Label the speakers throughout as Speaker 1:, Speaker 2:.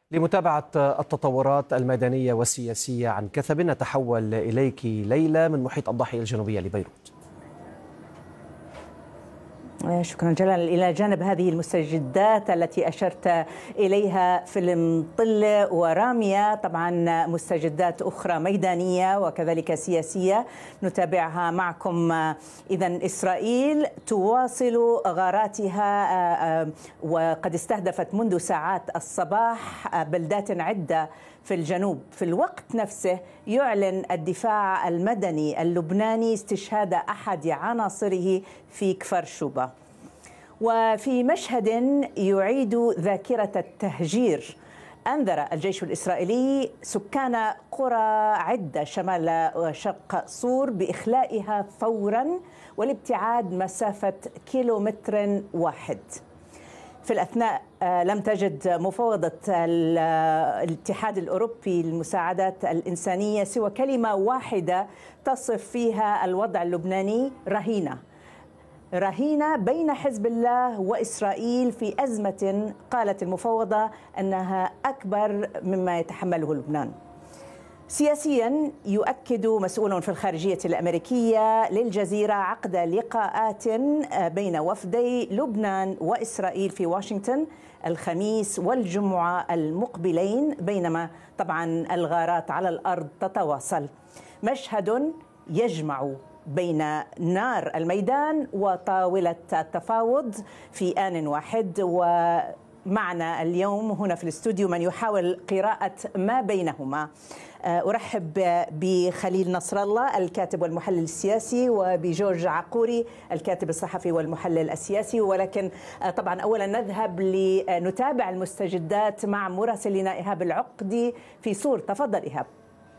Speaker 1: لمتابعة التطورات الميدانية والسياسية عن كثب نتحول إليك ليلى من محيط الضاحية الجنوبية لبيروت.
Speaker 2: شكرا جزيلا. إلى جانب هذه المستجدات التي أشرت إليها في المطلة ورامية، طبعا مستجدات أخرى ميدانية وكذلك سياسية نتابعها معكم. إذن إسرائيل تواصل غاراتها وقد استهدفت منذ ساعات الصباح بلدات عدة في الجنوب. في الوقت نفسه يعلن الدفاع المدني اللبناني استشهاد أحد عناصره في كفر شوبة. وفي مشهد يعيد ذاكرة التهجير، أنذر الجيش الإسرائيلي سكان قرى عدة شمال وشرق صور بإخلائها فورا والابتعاد مسافة كيلومتر واحد. في الأثناء لم تجد مفوضة الاتحاد الأوروبي للمساعدات الإنسانية سوى كلمة واحدة تصف فيها الوضع اللبناني: رهينة بين حزب الله وإسرائيل في أزمة قالت المفوضة أنها أكبر مما يتحمله لبنان. سياسيا يؤكد مسؤول في الخارجية الأمريكية للجزيرة عقد لقاءات بين وفدي لبنان وإسرائيل في واشنطن الخميس والجمعة المقبلين، بينما طبعا الغارات على الأرض تتواصل. مشهد يجمع بين نار الميدان وطاولة التفاوض في آن واحد. ومعنا اليوم هنا في الاستوديو من يحاول قراءة ما بينهما. أرحب بخليل نصر الله الكاتب والمحلل السياسي، وبجورج عقوري الكاتب الصحفي والمحلل السياسي. ولكن طبعا أولا نذهب لنتابع المستجدات مع مراسلنا إيهاب العقدي في صور. تفضل إيهاب.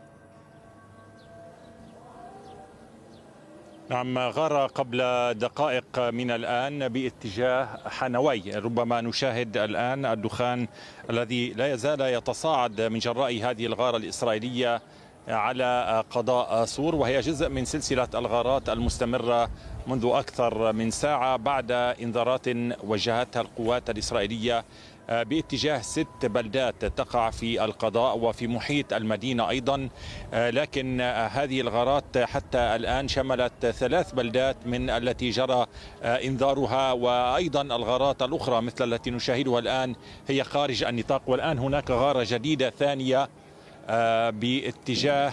Speaker 3: نعم، غار قبل دقائق من الآن باتجاه حنوي. ربما نشاهد الآن الدخان الذي لا يزال يتصاعد من جراء هذه الغارة الإسرائيلية على قضاء صور، وهي جزء من سلسلة الغارات المستمرة منذ أكثر من ساعة بعد إنذارات وجهتها القوات الإسرائيلية باتجاه 6 بلدات تقع في القضاء وفي محيط المدينة أيضا. لكن هذه الغارات حتى الآن شملت 3 بلدات من التي جرى إنذارها، وأيضا الغارات الأخرى مثل التي نشاهدها الآن هي خارج النطاق. والآن هناك غارة جديدة ثانية باتجاه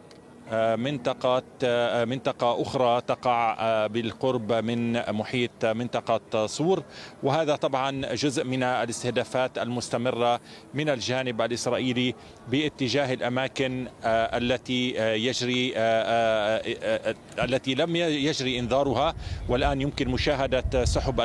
Speaker 3: منطقة أخرى تقع بالقرب من محيط منطقة صور، وهذا طبعا جزء من الاستهدافات المستمرة من الجانب الإسرائيلي باتجاه الأماكن التي لم يجري إنذارها. والآن يمكن مشاهدة سحب